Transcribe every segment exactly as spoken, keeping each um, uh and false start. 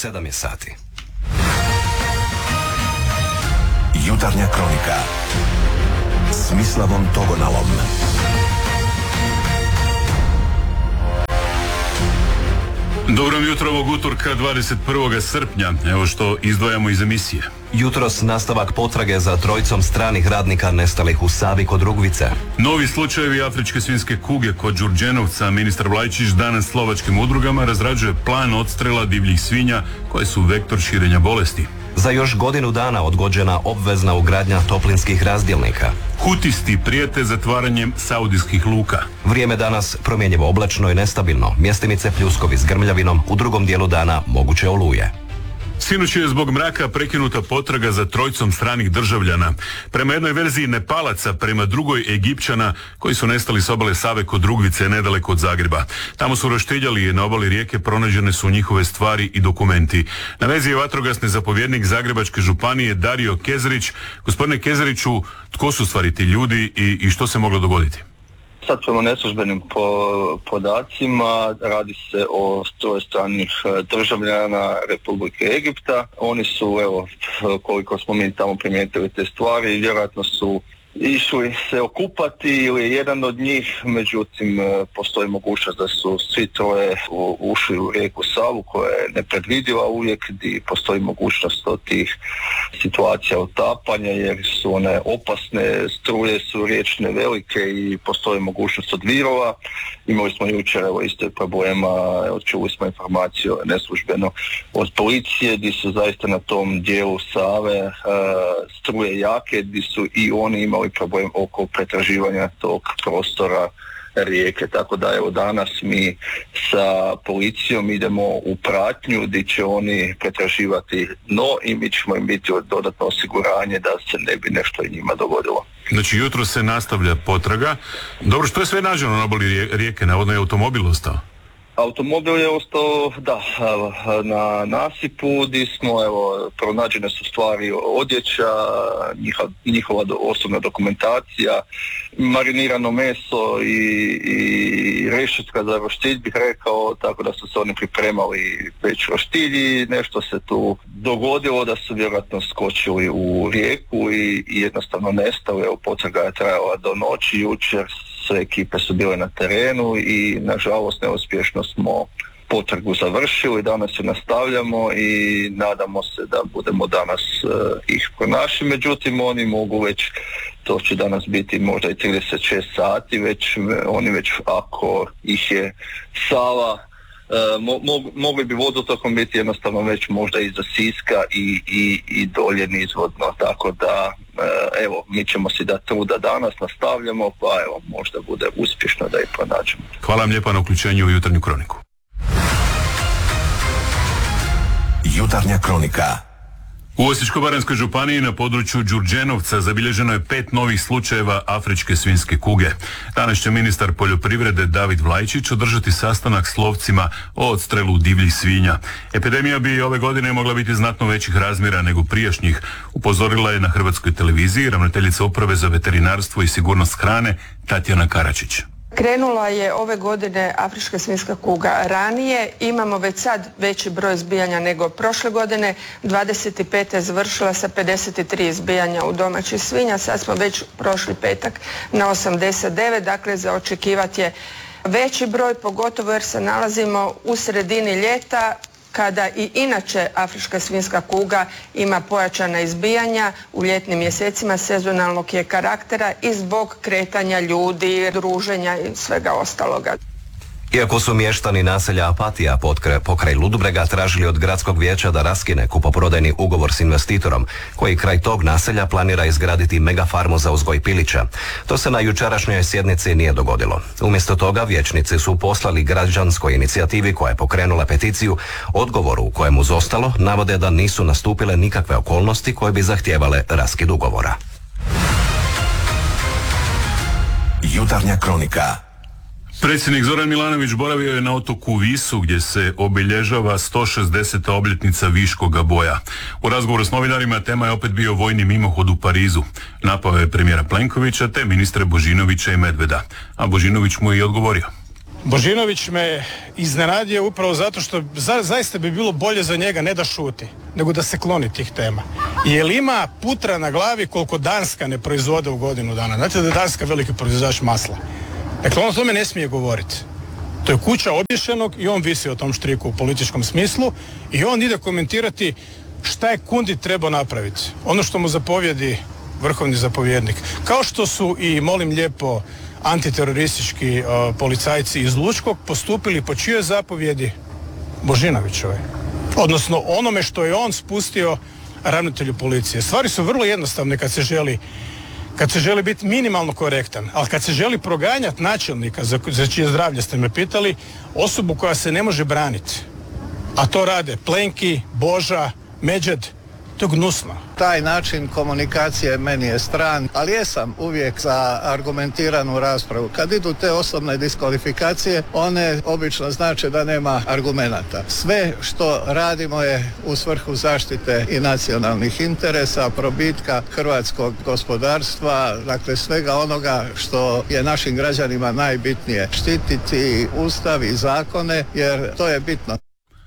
sedam je sati. Jutarnja kronika s Mislavom Togonalom. Dobro jutro ovog utorka dvadeset prvog srpnja. Evo što izdvajamo iz emisije. Jutros nastavak potrage za trojicom stranih radnika nestalih u Savi kod Rugvice. Novi slučajevi afričke svinjske kuge kod Đurđenovca. Ministar Vlajčić danas slovačkim udrugama razrađuje plan odstrela divljih svinja koje su vektor širenja bolesti. Za još godinu dana odgođena obvezna ugradnja toplinskih razdjelnika. Hutisti prijete zatvaranjem saudijskih luka. Vrijeme danas promjenjivo oblačno i nestabilno. Mjestimice pljuskovi s grmljavinom, u drugom dijelu dana moguće oluje. Sinoć je zbog mraka prekinuta potraga za trojicom stranih državljana. Prema jednoj verziji Nepalaca, prema drugoj Egipćana koji su nestali s obale Save kod Rugvice nedaleko od Zagreba. Tamo su roštiljali, na obali rijeke pronađene su njihove stvari i dokumenti. Na vezi je vatrogasni zapovjednik Zagrebačke županije Dario Kezerić. Gospodine Kezeriću, tko su stvari ti ljudi i, i što se moglo dogoditi? Sad prema neslužbenim po, podacima radi se o troje stranih državljana Republike Egipta. Oni su, evo, koliko smo mi tamo primijetili te stvari, vjerojatno su išli se okupati ili jedan od njih, međutim postoji mogućnost da su svi troje ušli u rijeku Savu koja je nepredvidiva uvijek, gdje postoji mogućnost od tih situacija utapanja jer su one opasne, struje su riječne velike i postoji mogućnost od virova. Imali smo jučer evo isto problema, evo, čuli smo informaciju neslužbeno od policije gdje su zaista na tom dijelu Save uh, struje jake, gdje su i oni imali problem oko pretraživanja tog prostora rijeke, tako da evo danas mi sa policijom idemo u pratnju gdje će oni pretraživati dno i mi ćemo im biti dodatno osiguranje da se ne bi nešto i njima dogodilo. Znači jutro se nastavlja potraga. Dobro, što je sve nađeno na obali rijeke? Navodno je automobil ostao? Automobil je ostao, da, na nasipu gdje smo, evo, pronađene su stvari odjeća, njihova, njihova osobna dokumentacija, marinirano meso i, i rešetka za roštilj bih rekao, tako da su se oni pripremali već roštilji, nešto se tu dogodilo da su vjerojatno skočili u rijeku i, i jednostavno nestali, evo potraga je trajala do noći jučer. Sve ekipe su bile na terenu i nažalost neuspješno smo potragu završili, danas ju nastavljamo i nadamo se da budemo danas uh, ih pronašli, međutim oni mogu već, to će danas biti možda i trideset šest sati, već oni već ako ih je Sava uh, mo, mo, mogli bi vodotokom biti jednostavno već možda iza Siska i, i, i dolje nizvodno, tako da evo, mi ćemo si dati truda danas, nastavljamo, pa evo, možda bude uspješno da ih pronađemo. Hvala vam lijepa na uključenju u jutarnju kroniku. Jutarnja kronika. U Osječko-baranjskoj županiji na području Đurđenovca zabilježeno je pet novih slučajeva afričke svinjske kuge. Danas će ministar poljoprivrede David Vlajčić održati sastanak s lovcima o odstrelu divljih svinja. Epidemija bi ove godine mogla biti znatno većih razmjera nego prijašnjih, upozorila je na Hrvatskoj televiziji ravnateljica Uprave za veterinarstvo i sigurnost hrane Tatjana Karačić. Krenula je ove godine afrička svinjska kuga ranije, imamo već sad veći broj izbijanja nego prošle godine, dvadeset pete je završila sa pedeset tri izbijanja u domaćih svinja, sad smo već prošli petak na osamdeset devet, dakle za očekivati je veći broj, pogotovo jer se nalazimo u sredini ljeta, kada i inače afrička svinjska kuga ima pojačana izbijanja u ljetnim mjesecima, sezonalnog je karaktera i zbog kretanja ljudi, druženja i svega ostaloga. Iako su mještani naselja Apatija pokraj Ludbrega tražili od gradskog vijeća da raskine kupoprodajni ugovor s investitorom, koji kraj tog naselja planira izgraditi megafarmu za uzgoj pilića. To se na jučerašnjoj sjednici nije dogodilo. Umjesto toga vijećnici su poslali građanskoj inicijativi koja je pokrenula peticiju odgovoru u kojemu uz ostalo navode da nisu nastupile nikakve okolnosti koje bi zahtijevale raskid ugovora. Jutarnja kronika. Predsjednik Zoran Milanović boravio je na otoku Visu gdje se obilježava sto šezdeseta obljetnica Viškoga boja. U razgovoru s novinarima tema je opet bio vojni mimohod u Parizu. Napao je premijera Plenkovića te ministre Božinovića i Medveda. A Božinović mu je i odgovorio. Božinović me iznenadio upravo zato što za, zaista bi bilo bolje za njega ne da šuti, nego da se kloni tih tema. Jer ima putra na glavi koliko Danska ne proizvode u godinu dana. Znate da je Danska veliki proizvođač masla. Dakle, on o tome ne smije govoriti. To je kuća obješenog i on visi o tom štriku u političkom smislu i on ide komentirati šta je Kundi trebao napraviti. Ono što mu zapovjedi vrhovni zapovjednik. Kao što su i, molim lijepo, antiteroristički uh, policajci iz Lučkog postupili po čijoj zapovjedi? Božinovićove. Odnosno onome što je on spustio ravnatelju policije. Stvari su vrlo jednostavne kad se želi kad se želi biti minimalno korektan, ali kad se želi proganjati načelnika, za, za čije zdravlje ste me pitali, osobu koja se ne može braniti, a to rade Plenki, Boža, Međed, to je gnusno. Taj način komunikacije meni je stran, ali jesam uvijek za argumentiranu raspravu. Kad idu te osobne diskvalifikacije, one obično znače da nema argumenata. Sve što radimo je u svrhu zaštite i nacionalnih interesa, probitka hrvatskog gospodarstva, dakle svega onoga što je našim građanima najbitnije. Štititi ustav i zakone, jer to je bitno.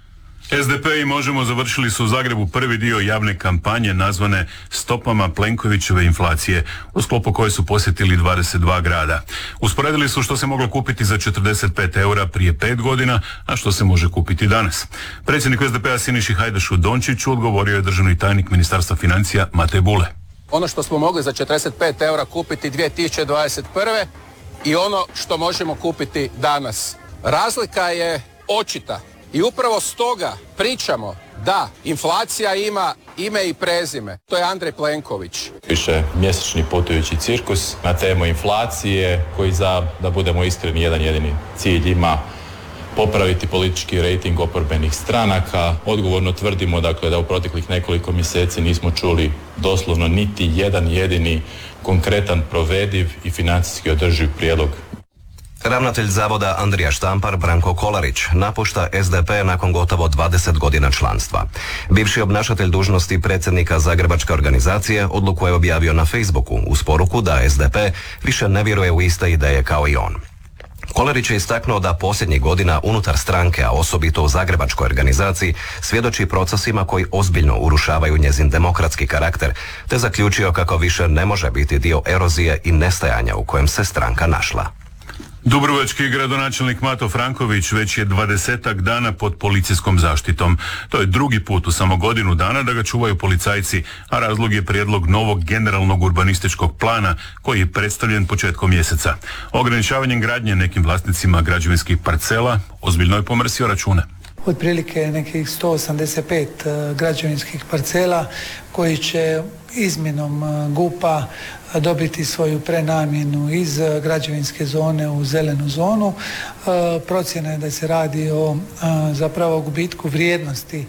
S D P i Možemo završili su u Zagrebu prvi dio javne kampanje nazvane Stopama Plenkovićeve inflacije, u sklopu koje su posjetili dvadeset dva grada. Usporedili su što se moglo kupiti za četrdeset pet eura prije pet godina, a što se može kupiti danas. Predsjednik S D P-a Siniši Hajdašu Dončiću odgovorio je državni tajnik Ministarstva financija Matej Bule. Ono što smo mogli za četrdeset pet eura kupiti dvije tisuće dvadeset prve i ono što možemo kupiti danas. Razlika je očita. I upravo stoga pričamo da inflacija ima ime i prezime. To je Andrej Plenković. Više mjesečni putujući cirkus na temu inflacije koji, za da budemo iskreni, jedan jedini cilj ima popraviti politički rejting oporbenih stranaka. Odgovorno tvrdimo dakle da u proteklih nekoliko mjeseci nismo čuli doslovno niti jedan jedini konkretan, provediv i financijski održiv prijedlog. Ravnatelj zavoda Andrija Štampar Branko Kolarić napušta S D P nakon gotovo dvadeset godina članstva. Bivši obnašatelj dužnosti predsjednika Zagrebačke organizacije odluku je objavio na Facebooku uz poruku da S D P više ne vjeruje u iste ideje kao i on. Kolarić je istaknuo da posljednjih godina unutar stranke, a osobito u Zagrebačkoj organizaciji, svjedoči procesima koji ozbiljno urušavaju njezin demokratski karakter, te zaključio kako više ne može biti dio erozije i nestajanja u kojem se stranka našla. Dubrovački gradonačelnik Mato Franković već je dvadesetak dana pod policijskom zaštitom. To je drugi put u samo godinu dana da ga čuvaju policajci, a razlog je prijedlog novog generalnog urbanističkog plana koji je predstavljen početkom mjeseca. Ograničavanjem gradnje nekim vlasnicima građevinskih parcela ozbiljno je pomrsio račune. Otprilike nekih sto osamdeset pet građevinskih parcela koji će izmjenom G U P-a dobiti svoju prenamjenu iz građevinske zone u zelenu zonu. Procjena je da se radi o zapravo gubitku vrijednosti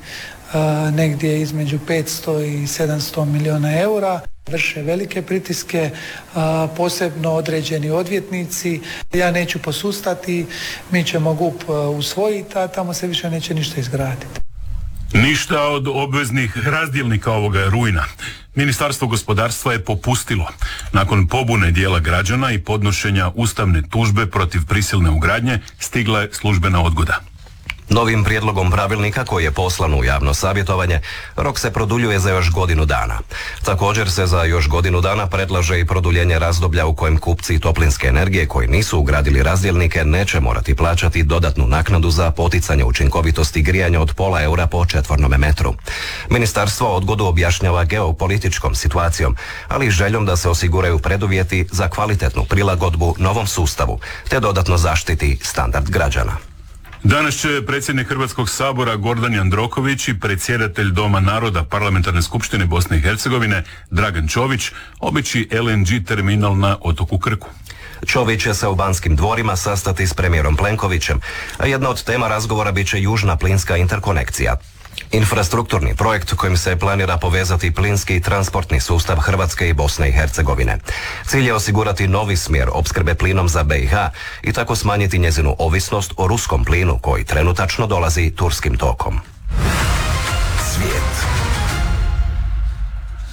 negdje između petsto i sedamsto milijuna eura. Vrše velike pritiske, posebno određeni odvjetnici. Ja neću posustati, mi ćemo G U P usvojiti, a tamo se više neće ništa izgraditi. Ništa od obveznih razdjelnika ovoga rujna. Ministarstvo gospodarstva je popustilo. Nakon pobune dijela građana i podnošenja ustavne tužbe protiv prisilne ugradnje stigla je službena odgoda. Novim prijedlogom pravilnika koji je poslan u javno savjetovanje, rok se produljuje za još godinu dana. Također se za još godinu dana predlaže i produljenje razdoblja u kojem kupci toplinske energije koji nisu ugradili razdjelnike neće morati plaćati dodatnu naknadu za poticanje učinkovitosti grijanja od pola eura po četvornome metru. Ministarstvo odgodu objašnjava geopolitičkom situacijom, ali i željom da se osiguraju preduvjeti za kvalitetnu prilagodbu novom sustavu, te dodatno zaštiti standard građana. Danas će predsjednik Hrvatskog sabora Gordan Jandroković i predsjedatelj Doma naroda Parlamentarne skupštine Bosne i Hercegovine Dragan Čović obići L N G terminal na otoku Krku. Čović će se u Banskim dvorima sastati s premijerom Plenkovićem, a jedna od tema razgovora bit će južna plinska interkonekcija. Infrastrukturni projekt kojim se planira povezati plinski i transportni sustav Hrvatske i Bosne i Hercegovine. Cilj je osigurati novi smjer opskrbe plinom za B i H i tako smanjiti njezinu ovisnost o ruskom plinu koji trenutačno dolazi turskim tokom. Svijet.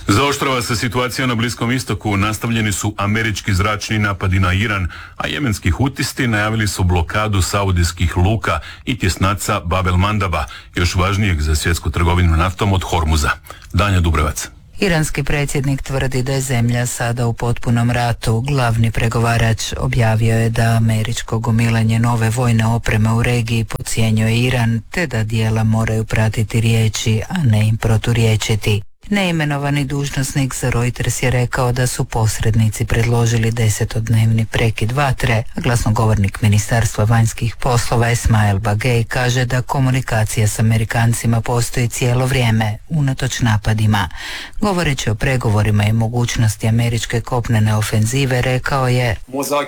Zaoštrava se situacija na Bliskom istoku, nastavljeni su američki zračni napadi na Iran, a jemenski hutisti najavili su blokadu saudijskih luka i tjesnaca Bab el Mandaba, još važnijeg za svjetsku trgovinu naftom od Hormuza. Danja Dubrevac. Iranski predsjednik tvrdi da je zemlja sada u potpunom ratu. Glavni pregovarač objavio je da američko gomilanje nove vojne opreme u regiji podcjenjuje Iran, te da dijela moraju pratiti riječi, a ne im proturječiti. Neimenovani dužnosnik za Reuters je rekao da su posrednici predložili desetodnevni prekid vatre, a glasnogovornik Ministarstva vanjskih poslova Esmail Bagej kaže da komunikacija s Amerikancima postoji cijelo vrijeme, unatoč napadima. Govoreći o pregovorima i mogućnosti američke kopnene ofenzive, rekao je: